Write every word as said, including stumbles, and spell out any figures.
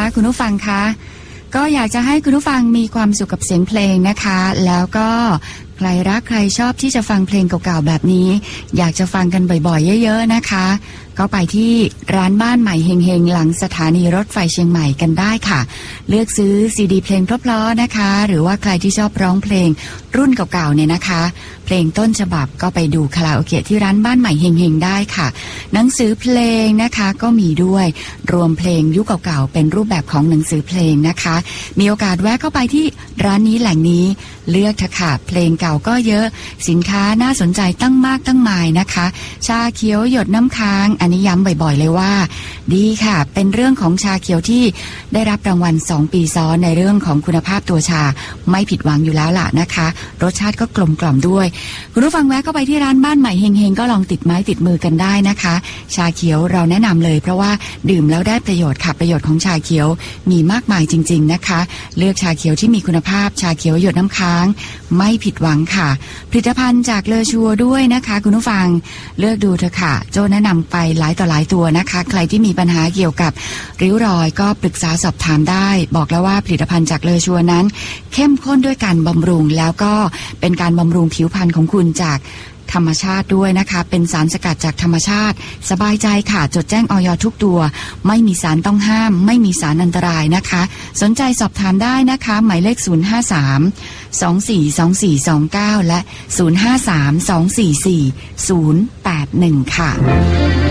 คุณผู้ฟังคะก็อยากจะให้คุณผู้ฟังมีความสุขกับเสียงเพลงนะคะแล้วก็ใครรักใครชอบที่จะฟังเพลงเก่าๆแบบนี้อยากจะฟังกันบ่อยๆเยอะๆนะคะก็ไปที่ร้านบ้านใหม่เฮงๆหลังสถานีรถไฟเชียงใหม่กันได้ค่ะเลือกซื้อซีดีเพลงเพราะๆนะคะหรือว่าใครที่ชอบร้องเพลงรุ่นเก่าๆเนี่ยนะคะเพลงต้นฉบับก็ไปดูคาราโอเกะที่ร้านบ้านใหม่เฮงๆได้ค่ะหนังสือเพลงนะคะก็มีด้วยรวมเพลงยุคเก่าๆเป็นรูปแบบของหนังสือเพลงนะคะมีโอกาสแวะเข้าไปที่ร้านนี้แหล่งนี้เลือกเถอะค่ะเพลงเก่าก็เยอะสินค้าน่าสนใจตั้งมากตั้งมายนะคะชาเขียวหยดน้ำค้างอันนี้ย้ำบ่อยๆเลยว่าดีค่ะเป็นเรื่องของชาเขียวที่ได้รับรางวัลสองปีซ้อนในเรื่องของคุณภาพตัวชาไม่ผิดหวังอยู่แล้วล่ะนะคะรสชาติก็กลมกล่อมด้วยคุณผู้ฟังแวะเข้าไปที่ร้านบ้านใหม่เฮงๆก็ลองติดไม้ติดมือกันได้นะคะชาเขียวเราแนะนำเลยเพราะว่าดื่มแล้วได้ประโยชน์ค่ะประโยชน์ของชาเขียวมีมากมายจริงๆนะคะเลือกชาเขียวที่มีคุณภาพชาเขียวหยดน้ำค้างไม่ผิดหวังค่ะผลิตภัณฑ์จากเลอชัวด้วยนะคะคุณผู้ฟังเลือกดูเถอะค่ะโจ้แนะนำไปหลายต่อหลายตัวนะคะใครที่มีปัญหาเกี่ยวกับริ้วรอยก็ปรึกษาสอบถามได้บอกแล้วว่าผลิตภัณฑ์จากเลอชัวนั้นเข้มข้นด้วยการบำรุงแล้วก็เป็นการบำรุงผิวพรรณของคุณจากธรรมชาติด้วยนะคะเป็นสารสกัดจากธรรมชาติสบายใจค่ะจดแจ้งอย.ทุกตัวไม่มีสารต้องห้ามไม่มีสารอันตรายนะคะสนใจสอบถามได้นะคะหมายเลขศูนย์ ห้า สาม สอง สี่ สอง สี่ สอง เก้าและศูนย์ ห้า สาม สอง สี่ สี่ ศูนย์ แปด หนึ่งค่ะ